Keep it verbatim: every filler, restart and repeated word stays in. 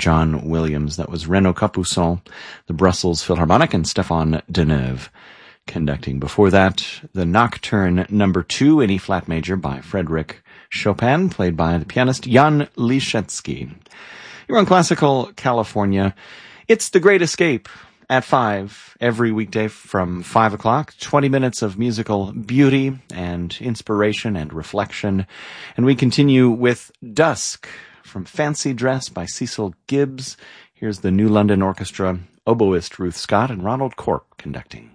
John Williams. That was Renaud Capuçon, the Brussels Philharmonic, and Stéphane Deneuve conducting. Before that, the Nocturne number two in E-flat major by Frédéric Chopin, played by the pianist Jan Liszewski. You're on Classical California. It's The Great Escape at five, every weekday from five o'clock. twenty minutes of musical beauty and inspiration and reflection. And we continue with Dusk from Fancy Dress by Cecil Gibbs. Here's the New London Orchestra, oboist Ruth Scott, and Ronald Cork conducting.